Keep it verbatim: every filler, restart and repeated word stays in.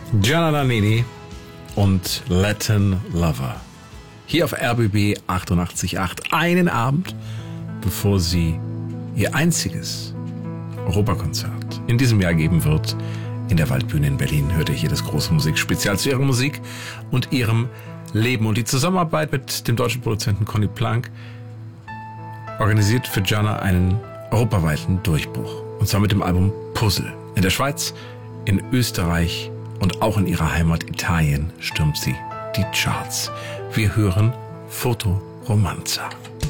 Gianna Nannini und Latin Lover. Hier auf R B B achtundachtzig Komma acht. Einen Abend, bevor sie ihr einziges Europakonzert in diesem Jahr geben wird. In der Waldbühne in Berlin hört ihr hier das große Musikspezial zu ihrer Musik und ihrem Leben. Und die Zusammenarbeit mit dem deutschen Produzenten Conny Plank organisiert für Gianna einen europaweiten Durchbruch. Und zwar mit dem Album Puzzle. In der Schweiz, in Österreich und auch in ihrer Heimat Italien stürmt sie die Charts. Wir hören Foto Romanza.